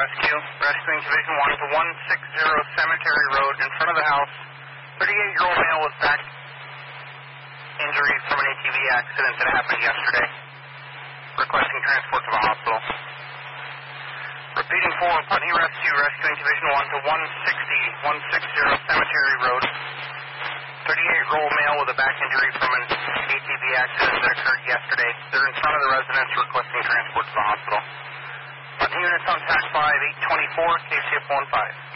rescue. Rescuing Division 1 to 160 Cemetery Road in front of the house. 38-year-old male with back injury from an ATV accident that happened yesterday. Requesting transport to the hospital. Repeating for Putney Rescue. Rescuing Division 1 to 160 Cemetery Road. 38-year-old male with a back injury from an ATV accident that occurred yesterday. They're in front of the residence requesting transport to the hospital. Putney units on TAC 5, 824, KCF 15.